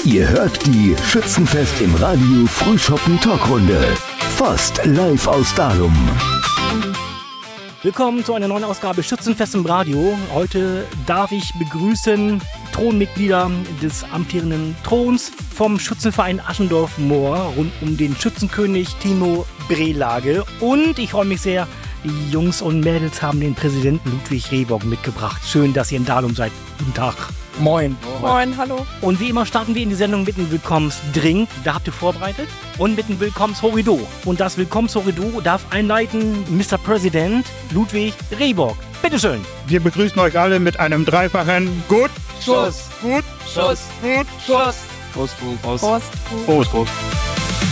Ihr hört die Schützenfest im Radio Frühschoppen Talkrunde. Fast live aus Dalum. Willkommen zu einer neuen Ausgabe Schützenfest im Radio. Heute darf ich begrüßen Thronmitglieder des amtierenden Throns vom Schützenverein Aschendorf-Moor rund um den Schützenkönig Timo Brelage. Und ich freue mich sehr, die Jungs und Mädels haben den Präsidenten Ludwig Rehbock mitgebracht. Schön, dass ihr in Dalum seid. Guten Tag. Moin. Moin, hallo. Und wie immer starten wir in die Sendung mit dem Willkommensdrink. Da habt ihr vorbereitet. Und mit dem Willkommenshorido. Und das Willkommenshorido darf einleiten Mr. President Ludwig Rehbock. Bitteschön. Wir begrüßen euch alle mit einem dreifachen Gut, Schuss. Gut, Schuss. Gut, Schuss. Prost, Prost. Prost. Prost, Prost.